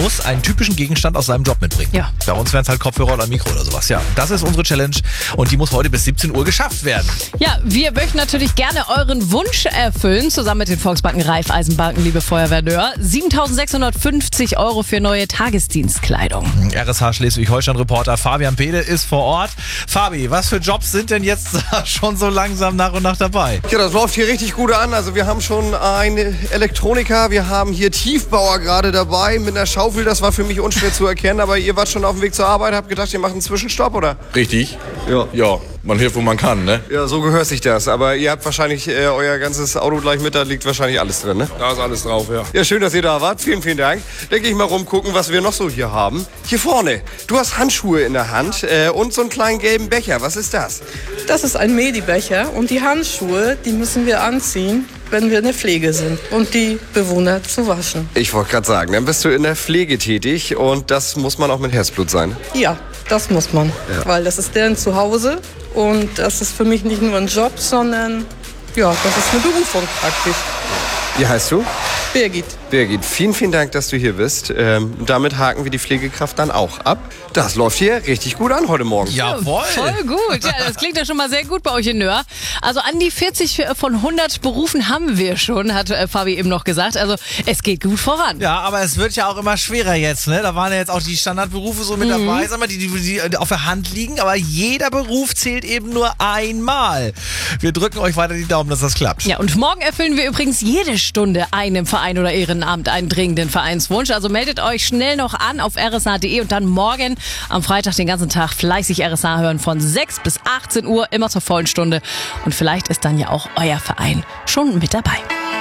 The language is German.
muss einen typischen Gegenstand aus seinem Job mitbringen. Ja. Bei uns wären es halt Kopfhörer oder Mikro oder sowas. Ja, das ist unsere Challenge und die muss heute bis 17 Uhr geschafft werden. Ja, wir möchten natürlich gerne euren Wunsch erfüllen, zusammen mit den Volksbanken Raiffeisenbanken, liebe Feuerwehrnöhr. 7.650 € für neue Tagesdienstkleidung. RSH Schleswig-Holstein-Reporter Fabian Pede ist vor Ort. Fabi, was für Jobs sind denn jetzt schon so langsam nach und nach dabei? Ja, das läuft hier richtig gut an. Also wir haben schon einen Elektroniker, wir haben hier Tiefbauer gerade dabei mit einer Schaufel. Das war für mich unschwer zu erkennen, aber ihr wart schon auf dem Weg zur Arbeit, habt gedacht, ihr macht einen Zwischenstopp, oder? Richtig. Ja. Ja, man hilft, wo man kann, ne? Ja, so gehört sich das. Aber ihr habt wahrscheinlich euer ganzes Auto gleich mit, da liegt wahrscheinlich alles drin, ne? Da ist alles drauf, ja. Ja, schön, dass ihr da wart. Vielen, vielen Dank. Dann gehe ich mal rumgucken, was wir noch so hier haben. Hier vorne, du hast Handschuhe in der Hand und so einen kleinen gelben Becher. Was ist das? Das ist ein Medibecher und die Handschuhe, die müssen wir anziehen, wenn wir in der Pflege sind und die Bewohner zu waschen. Ich wollte gerade sagen, dann bist du in der Pflege tätig und das muss man auch mit Herzblut sein. Ja, das muss man, weil das ist deren Zuhause und das ist für mich nicht nur ein Job, sondern ja, das ist eine Berufung praktisch. Wie heißt du? Birgit. Birgit, vielen, vielen Dank, dass du hier bist. Damit haken wir die Pflegekraft dann auch ab. Das läuft hier richtig gut an heute Morgen. Jawohl. Voll gut. Ja, das klingt ja schon mal sehr gut bei euch in Nöhr. Also an die 40 von 100 Berufen haben wir schon, hat Fabi eben noch gesagt. Also es geht gut voran. Ja, aber es wird ja auch immer schwerer jetzt, ne? Da waren ja jetzt auch die Standardberufe so mit dabei, sag mal, die auf der Hand liegen. Aber jeder Beruf zählt eben nur einmal. Wir drücken euch weiter die Daumen, dass das klappt. Ja, und morgen erfüllen wir übrigens jede Stunde einem Verein oder Ehrenamt einen dringenden Vereinswunsch. Also meldet euch schnell noch an auf rsh.de und dann morgen am Freitag den ganzen Tag fleißig RSH hören von 6 bis 18 Uhr, immer zur vollen Stunde. Und vielleicht ist dann ja auch euer Verein schon mit dabei.